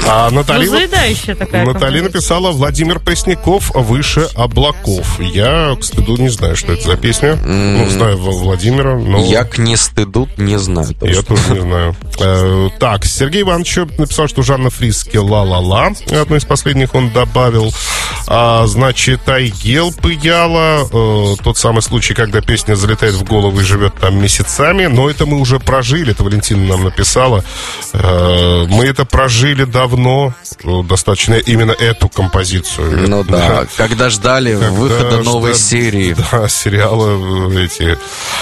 А Натали, заедающая такая. Натали написала: Владимир Пресняков «Выше облаков». Я, к стыду, не знаю, что это за песня. Ну, знаю Владимира, но... Я к не стыду не знаю. Я тоже не знаю. Так, Сергей Иванович написал, что Жанна Фриске «Ла-ла-ла». Одно из последних он добавил. Значит, Айгел Пыяла. Тот самый случай, когда песня залетает в голову и живет там месяцами. Но это мы уже прожили. Это Валентина нам написала. Мы это прожили давно. Достаточно именно эту композицию. Ну да, когда ждали выхода новой серии. Да, сериала эти...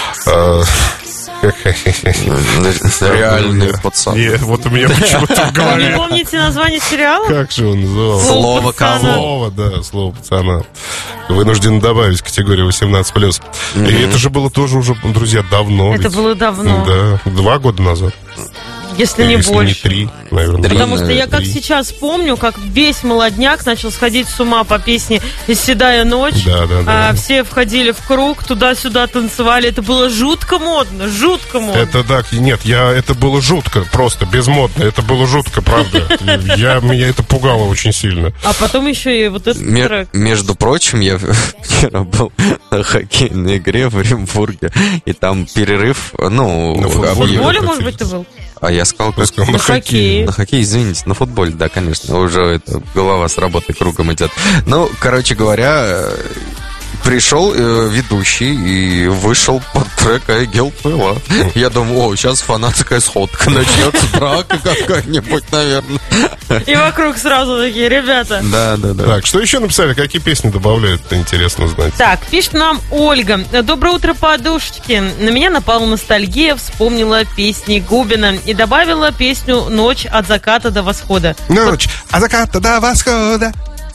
Реальные пацаны. Вот у меня почему-то в голове. Вы не помните название сериала? Как же он назывался? Слово кого? Слово, да, слово пацана. Вынужден добавить категорию 18+. И это же было тоже уже, друзья, давно. Это было давно. Да, 2 года назад. Если не больше. Не 3, наверное. Потому что я как сейчас помню, как весь молодняк начал сходить с ума по песне «Седая ночь». Да. Все входили в круг, туда-сюда танцевали. Это было жутко модно, жутко модно. Это так, нет, это было жутко, просто безмодно. Это было жутко, правда. Меня это пугало очень сильно. А потом еще и вот этот трек. Между прочим, я вчера был на хоккейной игре в Оренбурге, и там перерыв, на футболе, может быть, ты был? А я сказал, на хоккее. На хоккее, извините, на футболе, да, конечно. Уже голова с работы кругом идет. Ну, короче говоря, пришел ведущий и вышел под трек «Айгел Пыяла». Я думаю, сейчас фанатская сходка начнется, драка какая-нибудь, наверное. И вокруг сразу такие: ребята. Да. Так, что еще написали? Какие песни добавляют? Это интересно знать. Так, пишет нам Ольга: доброе утро, подушечки. На меня напала ностальгия, вспомнила песни Губина и добавила песню «Ночь от заката до восхода». Ночь от заката до восхода.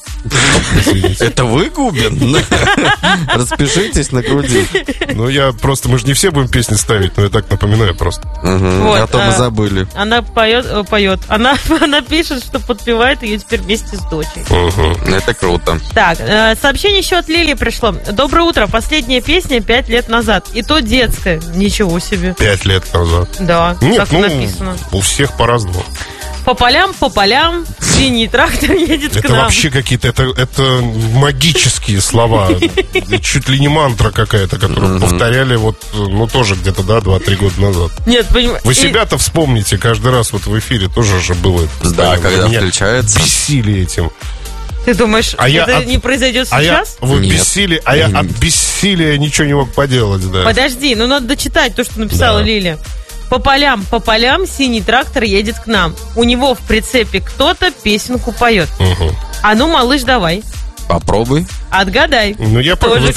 Это вы, Губин? Распишитесь на груди. Ну, мы же не все будем песни ставить, но я так напоминаю просто. А то мы забыли. Она поет. Она пишет, что подпевает ее теперь вместе с дочей. Это круто. Так, сообщение еще от Лилии пришло. Доброе утро. Последняя песня 5 лет назад. И то детская. Ничего себе. 5 лет назад. Да, нет, как написано. У всех по-разному. По полям, синий трактор едет к нам. Это вообще какие-то, это магические слова. Чуть ли не мантра какая-то, которую повторяли тоже где-то, 2-3 года назад. Нет, понимаешь. Вы себя-то вспомните, каждый раз в эфире тоже же было. Да, когда включается. Бесили этим. Ты думаешь, это не произойдет сейчас? Вы бессилие, я от бессилия ничего не мог поделать, да. Подожди, надо дочитать то, что написала Лилия. По полям, синий трактор едет к нам. У него в прицепе кто-то песенку поет. А ну, малыш, давай. Попробуй. Отгадай. Я тоже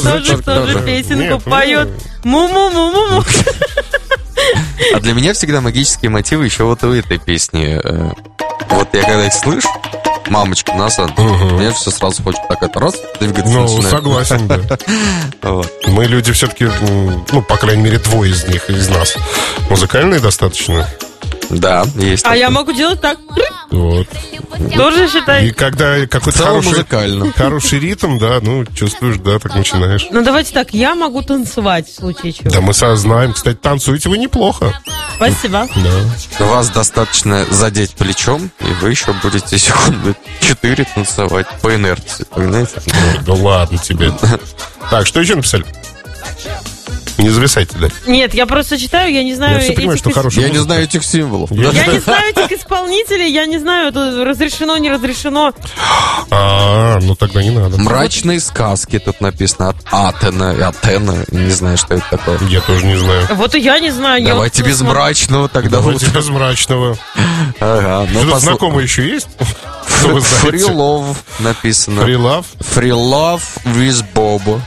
песенку поет. Му-му-му-му-му. А для меня всегда магические мотивы еще вот у этой песни. Вот я когда их слышу, мамочка насад, мне все сразу хочет так это раз двигаться. Согласен, да. Мы люди все-таки, по крайней мере, двое из них, из нас, музыкальные достаточно. Да, есть. А я могу делать так. Вот. Тоже считай. И когда какой-то хороший ритм, чувствуешь, так начинаешь. Давайте так, я могу танцевать в случае чего. Да, мы знаем. Кстати, танцуете вы неплохо. Спасибо. Да. Вас достаточно задеть плечом, и вы еще будете секунды 4 танцевать по инерции. Понимаете? Да ладно тебе. Так, что еще написали? Не зависайте, да? Нет, я просто читаю, я не знаю. Я все понимаю, что хорошая музыка. Я не знаю этих символов. Я не знаю этих исполнителей, я не знаю, это разрешено, не разрешено. Тогда не надо. Мрачные сказки тут написано от Атена. Не знаю, что это такое. Я тоже не знаю. Вот и я не знаю. Давайте без мрачного тогда. Давайте без мрачного. Ага. Что-то знакомое еще есть? Free Love написано. Free Love? Free Love with Bobo.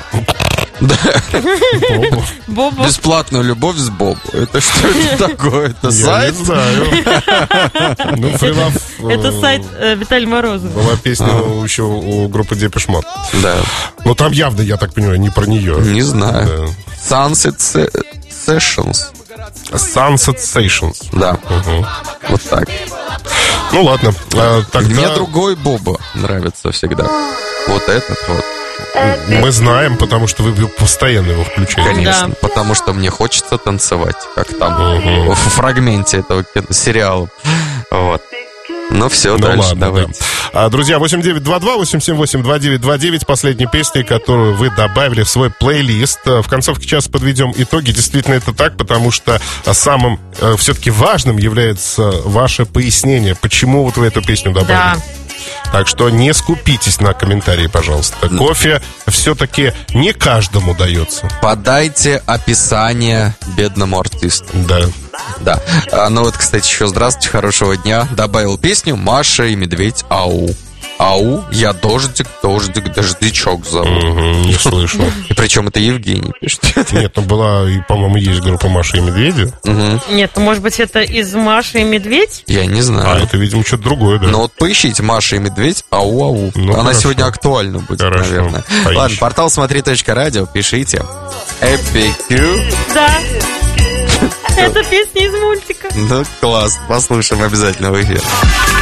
Бобо. Бесплатную любовь с Бобо. Это что это такое? Это сайт? Я не знаю. Free Love. Это сайт Виталия Морозова. Была песня еще у группы Depeche Mode. Да. Но там явно, я так понимаю, не про нее. Не знаю. Sunset Sessions. Sunset Sessions. Да. Вот так. Ну ладно. Мне другой Бобо нравится всегда. Вот этот вот. Мы знаем, потому что вы постоянно его включаете. Конечно, потому что мне хочется танцевать, как там в фрагменте этого сериала. Вот. Ну все, дальше ладно, давайте. Да. Друзья, 8922-878-2929, последняя песня, которую вы добавили в свой плейлист. В концовке часа подведем итоги. Действительно, это так, потому что самым все-таки важным является ваше пояснение, почему вот вы эту песню добавили. Да. Так что не скупитесь на комментарии, пожалуйста. Кофе все-таки не каждому дается. Подайте описание бедному артисту. Да. Да. Ну вот, кстати, еще здравствуйте, хорошего дня. Добавил песню «Маша и медведь. Ау». Ау, я дождик, дождичок зовут. Не слышал. И причем это Евгений пишет. Нет, ну была, и, по-моему, есть группа «Маша и медведи». Нет, ну, может быть, это из «Маши и медведь»? Я не знаю. А это, видимо, что-то другое, да. Ну вот поищите «Маша и медведь. Ау-ау». Ну, она хорошо. сегодня актуальна будет, Хорошо. наверное. Поищем. Ладно, портал смотри.радио, пишите. Эпикю. Да. Это песня из мультика. Ну, класс, послушаем обязательно в эфире.